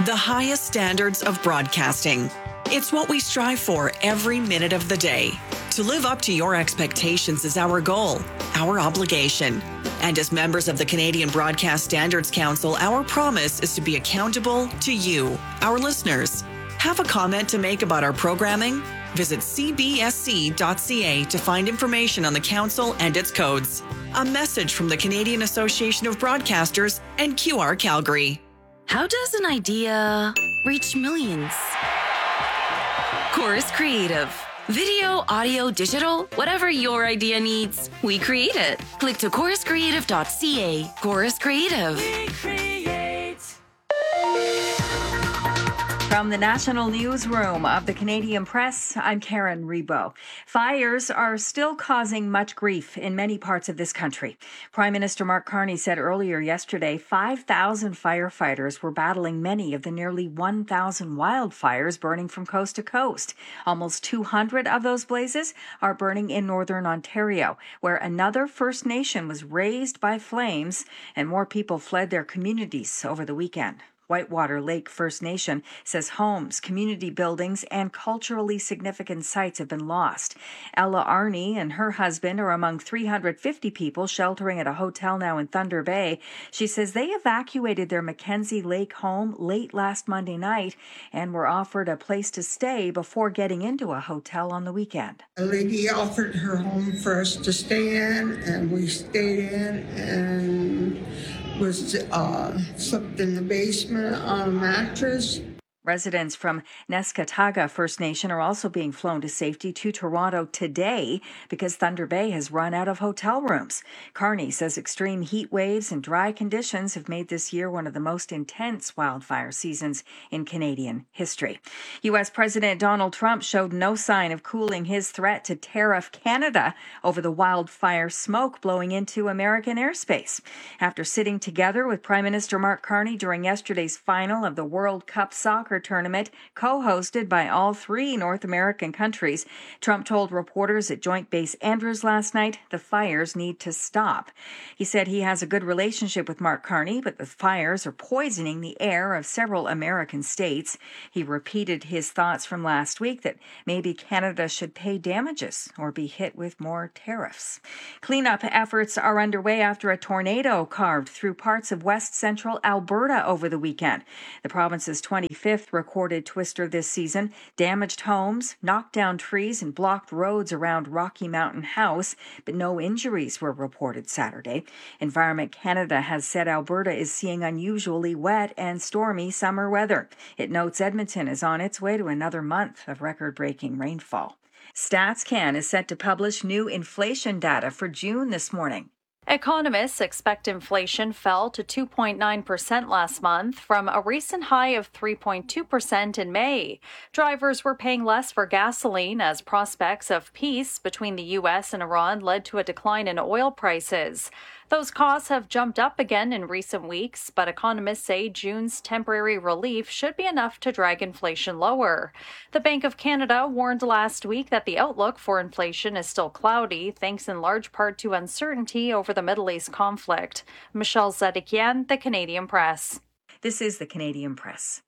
the highest standards of broadcasting. It's what we strive for every minute of the day. To live up to your expectations is our goal, our obligation. And as members of the Canadian Broadcast Standards Council, our promise is to be accountable to you, our listeners. Have a comment to make about our programming? Visit cbsc.ca to find information on the council and its codes. A message from the Canadian Association of Broadcasters and QR Calgary. How does an idea reach millions? Chorus Creative. Video, audio, digital, whatever your idea needs, we create it. Click to choruscreative.ca. Chorus Creative. We create. From the National Newsroom of the Canadian Press, I'm Karen Rebo. Fires are still causing much grief in many parts of this country. Prime Minister Mark Carney said earlier yesterday 5,000 firefighters were battling many of the nearly 1,000 wildfires burning from coast to coast. Almost 200 of those blazes are burning in northern Ontario, where another First Nation was razed by flames and more people fled their communities over the weekend. Whitewater Lake First Nation says homes, community buildings, and culturally significant sites have been lost. Ella Arney and her husband are among 350 people sheltering at a hotel now in Thunder Bay. She says they evacuated their Mackenzie Lake home late last Monday night and were offered a place to stay before getting into a hotel on the weekend. A lady offered her home for us to stay in, and we stayed in and was slept in the basement on a mattress. Residents from Neskataga First Nation are also being flown to safety to Toronto today because Thunder Bay has run out of hotel rooms. Carney says extreme heat waves and dry conditions have made this year one of the most intense wildfire seasons in Canadian history. U.S. President Donald Trump showed no sign of cooling his threat to tariff Canada over the wildfire smoke blowing into American airspace. After sitting together with Prime Minister Mark Carney during yesterday's final of the World Cup soccer tournament co-hosted by all three North American countries, Trump told reporters at Joint Base Andrews last night the fires need to stop. He said he has a good relationship with Mark Carney, but the fires are poisoning the air of several American states. He repeated his thoughts from last week that maybe Canada should pay damages or be hit with more tariffs. Cleanup efforts are underway after a tornado carved through parts of west central Alberta over the weekend. The province's 25th recorded twister this season damaged homes, knocked down trees, and blocked roads around Rocky Mountain House, but no injuries were reported Saturday. Environment Canada has said Alberta is seeing unusually wet and stormy summer weather. It notes Edmonton is on its way to another month of record-breaking rainfall. StatsCan is set to publish new inflation data for June this morning. Economists expect inflation fell to 2.9% last month from a recent high of 3.2% in May. Drivers were paying less for gasoline as prospects of peace between the U.S. and Iran led to a decline in oil prices. Those costs have jumped up again in recent weeks, but economists say June's temporary relief should be enough to drag inflation lower. The Bank of Canada warned last week that the outlook for inflation is still cloudy, thanks in large part to uncertainty over the Middle East conflict. Michelle Zedekian, The Canadian Press. This is The Canadian Press.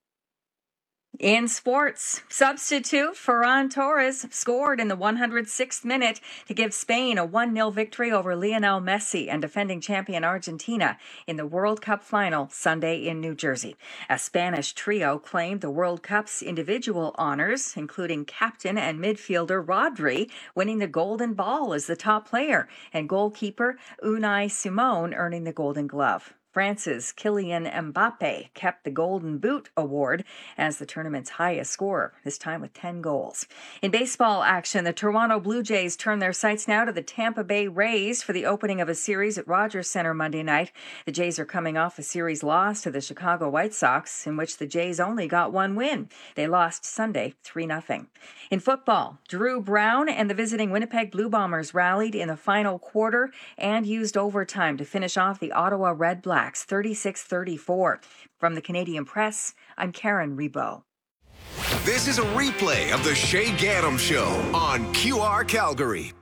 In sports, substitute Ferran Torres scored in the 106th minute to give Spain a 1-0 victory over Lionel Messi and defending champion Argentina in the World Cup final Sunday in New Jersey. A Spanish trio claimed the World Cup's individual honors, including captain and midfielder Rodri winning the Golden Ball as the top player and goalkeeper Unai Simon earning the Golden Glove. France's Kylian Mbappe kept the Golden Boot award as the tournament's highest scorer, this time with 10 goals. In baseball action, the Toronto Blue Jays turn their sights now to the Tampa Bay Rays for the opening of a series at Rogers Center Monday night. The Jays are coming off a series loss to the Chicago White Sox, in which the Jays only got one win. They lost Sunday 3-0. In football, Drew Brown and the visiting Winnipeg Blue Bombers rallied in the final quarter and used overtime to finish off the Ottawa Red Blacks 36-34. From the Canadian Press, I'm Karen Rebo. This is a replay of the Shay Gaddam Show on QR Calgary.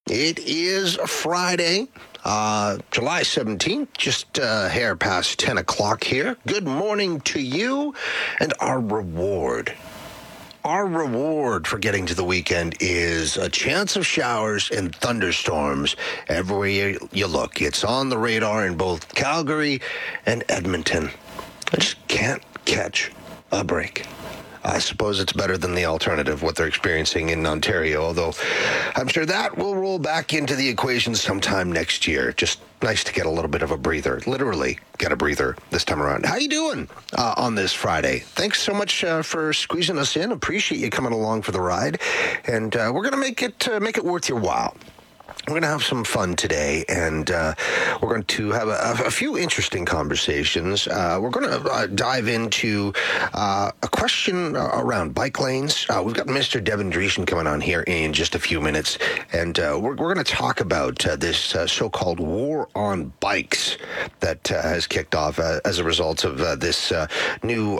It is Friday, July 17th, just a hair past 10 o'clock here. Good morning to you, and our reward. Our reward for getting to the weekend is a chance of showers and thunderstorms everywhere you look. It's on the radar in both Calgary and Edmonton. I just can't catch a break. I suppose it's better than the alternative, what they're experiencing in Ontario, although I'm sure that will roll back into the equation sometime next year. Just nice to get a little bit of a breather, literally get a breather this time around. How you doing on this Friday? Thanks so much for squeezing us in. Appreciate you coming along for the ride, and we're going to make it worth your while. We're going to have some fun today, and we're going to have a few interesting conversations. We're going to dive into a question around bike lanes. We've got Mr. Devin Dreeshen coming on here in just a few minutes, and we're going to talk about this so-called war on bikes that has kicked off as a result of this new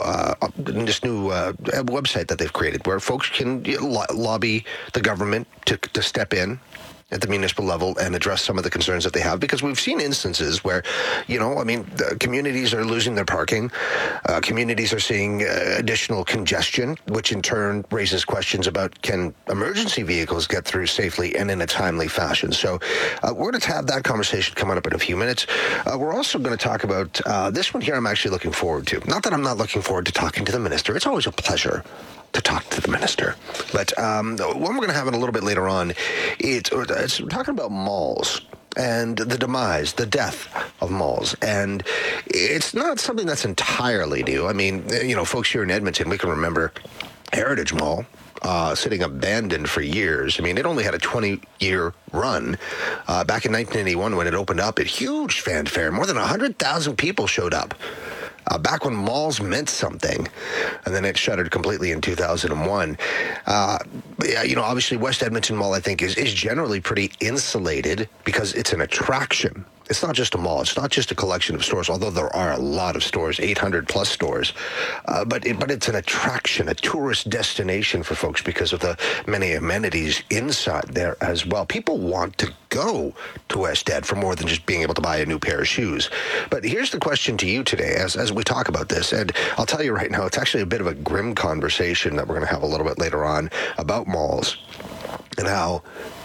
website that they've created, where folks can lobby the government to step in at the municipal level and address some of the concerns that they have, because we've seen instances where, the communities are losing their parking. Communities are seeing additional congestion, which in turn raises questions about, can emergency vehicles get through safely and in a timely fashion? So we're going to have that conversation coming up in a few minutes. We're also going to talk about this one here I'm actually looking forward to. Not that I'm not looking forward to talking to the minister. It's always a pleasure to talk to the minister. But one we're going to have in a little bit later on, it's talking about malls and the demise, the death of malls. And it's not something that's entirely new. I mean, folks here in Edmonton, we can remember Heritage Mall sitting abandoned for years. I mean, it only had a 20-year run. Back in 1981, when it opened up, it huge fanfare. More than 100,000 people showed up. Back when malls meant something, and then it shuttered completely in 2001. Obviously West Edmonton Mall, I think, is generally pretty insulated because it's an attraction. It's not just a mall. It's not just a collection of stores, although there are a lot of stores, 800 plus stores. But it's an attraction, a tourist destination for folks because of the many amenities inside there as well. People want to go to West Ed for more than just being able to buy a new pair of shoes. But here's the question to you today as we talk about this. And I'll tell you right now, it's actually a bit of a grim conversation that we're going to have a little bit later on about malls and how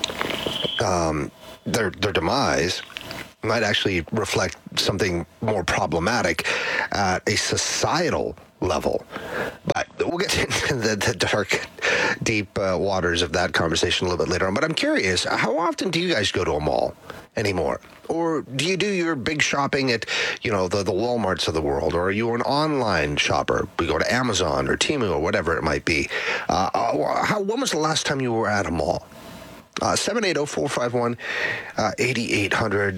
their demise might actually reflect something more problematic at a societal level. But we'll get into the dark, deep waters of that conversation a little bit later on. But I'm curious, how often do you guys go to a mall anymore? Or do you do your big shopping at, the Walmarts of the world? Or are you an online shopper? We go to Amazon or Temu or whatever it might be. When was the last time you were at a mall? 780-451-8800,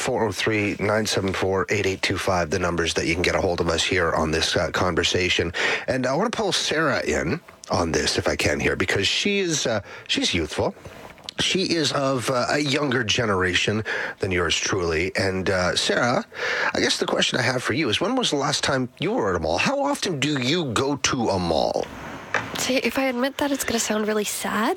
403-974-8825, the numbers that you can get a hold of us here on this conversation. And I want to pull Sarah in on this if I can here, because she's youthful. She is of a younger generation than yours truly. And Sarah, I guess the question I have for you is, when was the last time you were at a mall? How often do you go to a mall? See, if I admit that, it's going to sound really sad.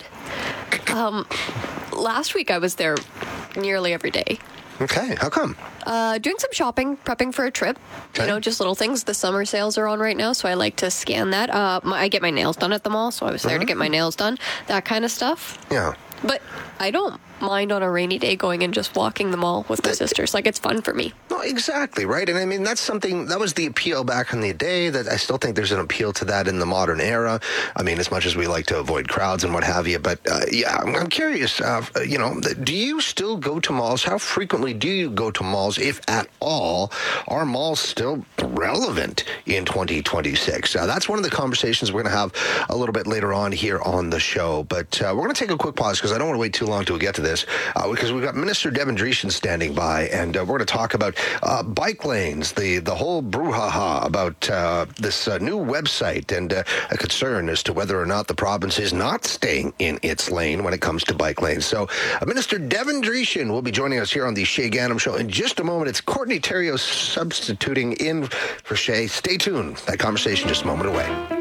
Last week I was there nearly every day. Okay, how come? Doing some shopping, prepping for a trip. Okay. Just little things. The summer sales are on right now, so I like to scan that. I get my nails done at the mall, so I was there to get my nails done. That kind of stuff. Yeah. But I don't mind on a rainy day going and just walking the mall with my sisters. Like, it's fun for me. No, exactly, right? And I mean, that's something, that was the appeal back in the day, that I still think there's an appeal to that in the modern era. I mean, as much as we like to avoid crowds and what have you. But I'm curious, do you still go to malls? How frequently do you go to malls, if at all? Are malls still relevant in 2026? That's one of the conversations we're going to have a little bit later on here on the show. But we're going to take a quick pause because I don't want to wait too long till we get to this, because we've got Minister Devin Dreeshen standing by, and we're going to talk about bike lanes, the whole brouhaha about this new website, and a concern as to whether or not the province is not staying in its lane when it comes to bike lanes. So Minister Devin Dreeshen will be joining us here on the Shay Ghanem Show in just a moment. It's Courtney Theriault substituting in for Shay. Stay tuned. That conversation just a moment away.